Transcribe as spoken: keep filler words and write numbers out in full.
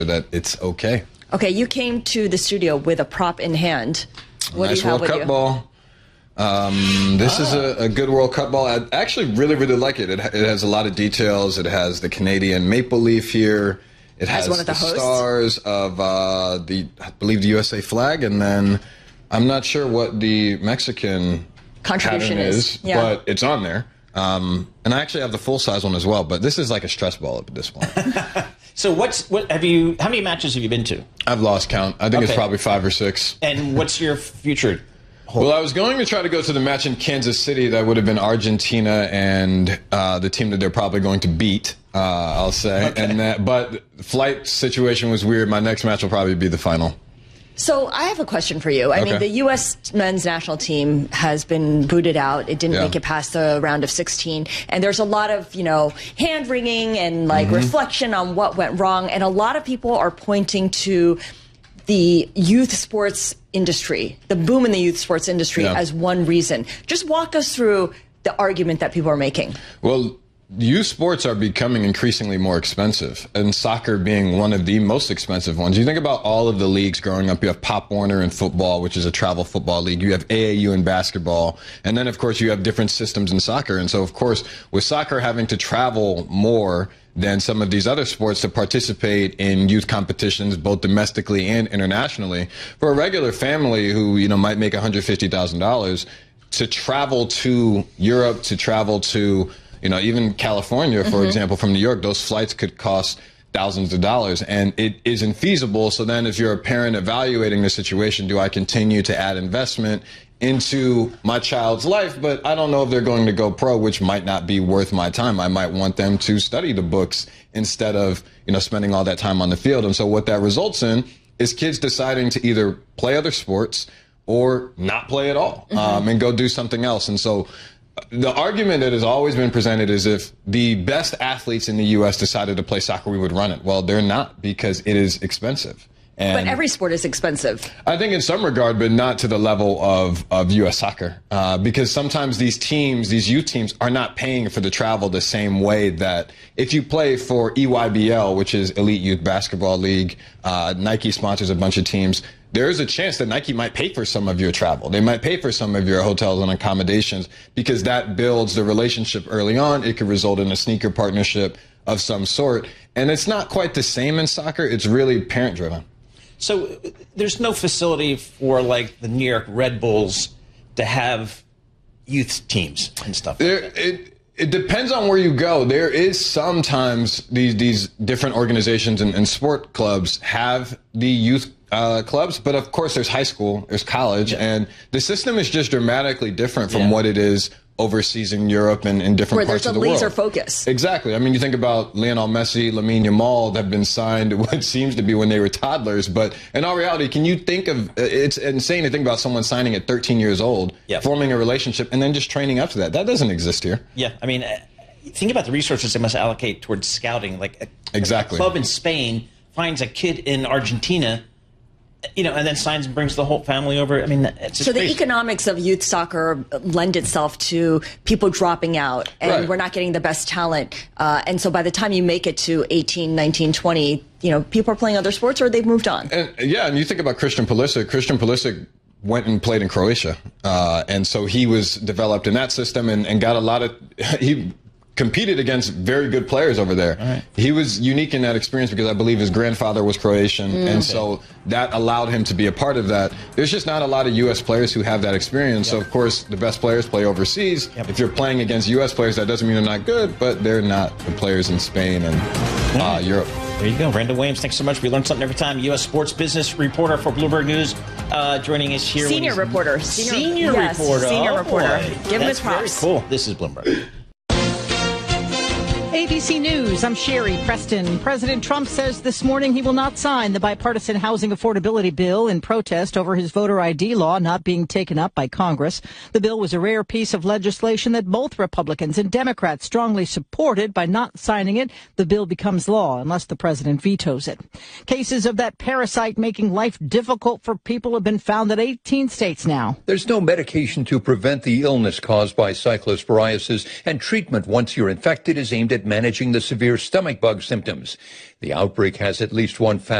that it's okay. Okay, you came to the studio with a prop in hand. What nice do you have World with Cup you? ball. Um, this ah. is a, a good World Cup ball. I actually really, really like it. It, it has a lot of details. It has the Canadian maple leaf here. It has one of the, the hosts? stars of uh, the, I believe, the U S A flag, and then I'm not sure what the Mexican contribution pattern is, is yeah. but it's on there. Um, and I actually have the full size one as well. But this is like a stress ball at this point. So what's what have you? How many matches have you been to? I've lost count. I think okay. it's probably five or six. And what's your future? Well, I was going to try to go to the match in Kansas City. That would have been Argentina and uh, the team that they're probably going to beat, uh, I'll say. Okay. And that, but the flight situation was weird. My next match will probably be the final. So I have a question for you. I okay. mean, the U S men's national team has been booted out. It didn't yeah. make it past the round of sixteen. And there's a lot of, you know, hand-wringing and, like, mm-hmm. reflection on what went wrong. And a lot of people are pointing to the youth sports industry, the boom in the youth sports industry yeah. as one reason. Just walk us through the argument that people are making. Well, youth sports are becoming increasingly more expensive, and soccer being one of the most expensive ones. You think about all of the leagues growing up. You have Pop Warner in football, which is a travel football league. You have A A U in basketball. And then, of course, you have different systems in soccer. And so, of course, with soccer having to travel more than some of these other sports to participate in youth competitions, both domestically and internationally, for a regular family who, you know, might make one hundred fifty thousand dollars to travel to Europe, to travel to You know, even California, for mm-hmm. example, from New York, those flights could cost thousands of dollars, and it isn't feasible. So then if you're a parent evaluating the situation, do I continue to add investment into my child's life? But I don't know if they're going to go pro, which might not be worth my time. I might want them to study the books instead of, you know, spending all that time on the field. And so what that results in is kids deciding to either play other sports or not play at all, mm-hmm. um, and go do something else. And so the argument that has always been presented is if the best athletes in the U S decided to play soccer, we would run it. Well, they're not, because it is expensive. And but every sport is expensive. I think in some regard, but not to the level of, of U S soccer. Uh, because sometimes these teams, these youth teams, are not paying for the travel the same way that if you play for E Y B L, which is Elite Youth Basketball League, uh, Nike sponsors a bunch of teams. There is a chance that Nike might pay for some of your travel. They might pay for some of your hotels and accommodations, because that builds the relationship early on. It could result in a sneaker partnership of some sort. And it's not quite the same in soccer. It's really parent driven. So there's no facility for, like, the New York Red Bulls to have youth teams and stuff like there, that. It, It depends on where you go. There is sometimes these these different organizations and, and sport clubs have the youth uh, clubs, but of course there's high school, there's college, yeah. and the system is just dramatically different from yeah. what it is overseas in Europe and in different where parts of the world. Where there's a laser focus. Exactly. I mean, you think about Lionel Messi, Lamine Yamal, that have been signed what seems to be when they were toddlers, but in all reality, can you think of, it's insane to think about someone signing at thirteen years old, yep. forming a relationship, and then just training up to that. That doesn't exist here. Yeah, I mean, think about the resources they must allocate towards scouting. Like a, exactly. a club in Spain finds a kid in Argentina, you know, and then signs and brings the whole family over. I mean, it's just so the crazy. economics of youth soccer lend itself to people dropping out, and right. we're not getting the best talent. Uh, and so by the time you make it to eighteen, nineteen, twenty, you know, people are playing other sports or they've moved on. And, yeah, and you think about Christian Pulisic. Christian Pulisic went and played in Croatia, uh, and so he was developed in that system and, and got a lot of he. competed against very good players over there. Right. He was unique in that experience because I believe his grandfather was Croatian, mm. and okay. so that allowed him to be a part of that. There's just not a lot of U S players who have that experience, yep. so of course the best players play overseas. Yep. If you're playing against U S players, that doesn't mean they're not good, but they're not the players in Spain and uh, Europe. There you go. Randall Williams, thanks so much. We learn something every time. U S sports business reporter for Bloomberg News, uh, joining us here. Senior reporter. Senior, senior yes, reporter. Senior oh, reporter. Boy. Give him That's his props. Very cool. This is Bloomberg. A B C News, I'm Sherry Preston. President Trump says this morning he will not sign the bipartisan housing affordability bill in protest over his voter I D law not being taken up by Congress. The bill was a rare piece of legislation that both Republicans and Democrats strongly supported. By not signing it, the bill becomes law unless the president vetoes it. Cases of that parasite making life difficult for people have been found at eighteen states now. There's no medication to prevent the illness caused by cyclosporiasis, and treatment once you're infected is aimed at managing managing the severe stomach bug symptoms. The outbreak has at least one